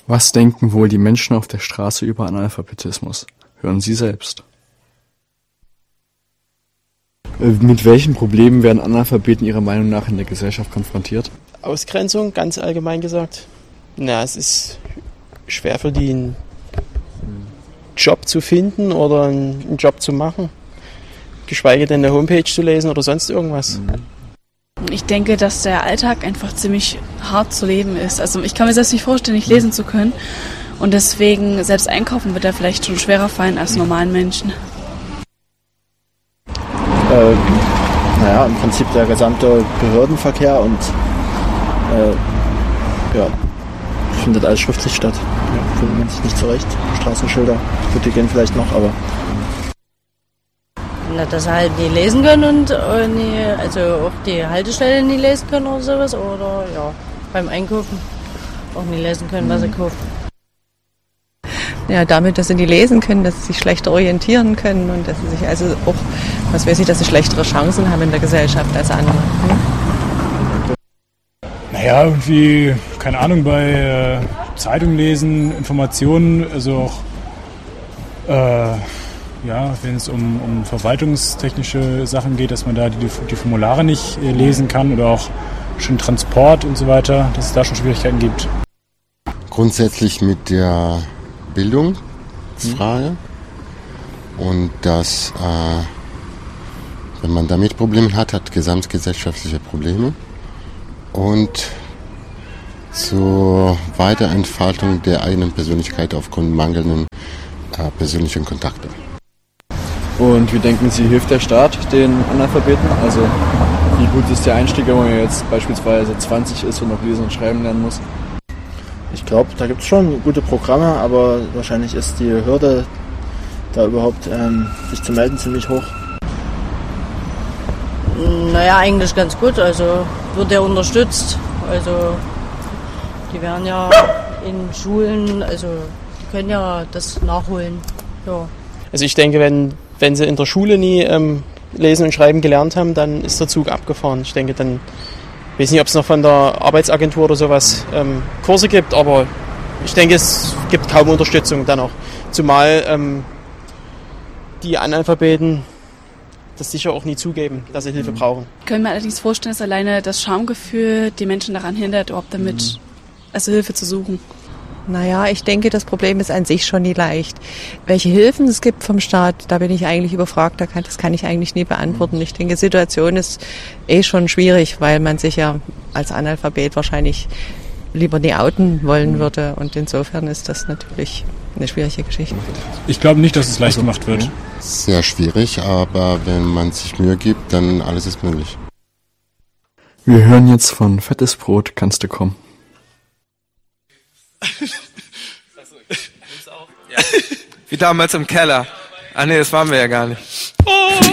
Was denken wohl die Menschen auf der Straße über Analphabetismus? Hören Sie selbst. Mit welchen Problemen werden Analphabeten Ihrer Meinung nach in der Gesellschaft konfrontiert? Ausgrenzung, ganz allgemein gesagt. Es ist schwer für die, einen Job zu finden oder einen Job zu machen. Geschweige denn eine Homepage zu lesen oder sonst irgendwas. Ich denke, dass der Alltag einfach ziemlich hart zu leben ist. Also ich kann mir selbst nicht vorstellen, nicht lesen zu können. Und deswegen, selbst einkaufen wird da vielleicht schon schwerer fallen als normalen Menschen. Im Prinzip der gesamte Behördenverkehr und findet alles schriftlich statt. Ja, findet man sich nicht zurecht. Straßenschilder, gut, die gehen vielleicht noch, aber... Dass sie halt nie lesen können und also auch die Haltestelle nie lesen können oder sowas. Oder beim Einkaufen auch nie lesen können, was sie kaufen. Ja, damit, dass sie nie lesen können, dass sie sich schlechter orientieren können und dass sie sich also auch, dass sie schlechtere Chancen haben in der Gesellschaft als andere. Naja, irgendwie, keine Ahnung, bei Zeitung lesen, Informationen, also auch, wenn es um verwaltungstechnische Sachen geht, dass man da die Formulare nicht lesen kann oder auch schon Transport und so weiter, dass es da schon Schwierigkeiten gibt. Grundsätzlich mit der Bildungsfrage und dass, wenn man damit Probleme hat gesamtgesellschaftliche Probleme und zur Weiterentfaltung der eigenen Persönlichkeit aufgrund mangelnden persönlichen Kontakte. Und wie denken Sie, hilft der Staat den Analphabeten? Also wie gut ist der Einstieg, wenn man jetzt beispielsweise 20 ist und noch lesen und schreiben lernen muss? Ich glaube, da gibt es schon gute Programme, aber wahrscheinlich ist die Hürde, da überhaupt sich zu melden, ziemlich hoch. Naja, eigentlich ganz gut. Also wird ja unterstützt. Also die werden ja in Schulen, also die können ja das nachholen. Ja. Also ich denke, wenn sie in der Schule nie lesen und schreiben gelernt haben, dann ist der Zug abgefahren. Ich denke, dann, ich weiß nicht, ob es noch von der Arbeitsagentur oder sowas Kurse gibt, aber ich denke, es gibt kaum Unterstützung dann auch. Zumal die Analphabeten das sicher auch nie zugeben, dass sie Hilfe brauchen. Ich kann mir allerdings vorstellen, dass alleine das Schamgefühl die Menschen daran hindert, überhaupt damit Hilfe zu suchen. Naja, ich denke, das Problem ist an sich schon nie leicht. Welche Hilfen es gibt vom Staat, da bin ich eigentlich überfragt, das kann ich eigentlich nie beantworten. Ich denke, die Situation ist schon schwierig, weil man sich ja als Analphabet wahrscheinlich lieber nie outen wollen würde. Und insofern ist das natürlich eine schwierige Geschichte. Ich glaube nicht, dass es leicht gemacht wird. Sehr schwierig, aber wenn man sich Mühe gibt, dann alles ist möglich. Wir hören jetzt von Fettes Brot kannst du kommen. Wie damals im Keller. Ah nee, das waren wir ja gar nicht.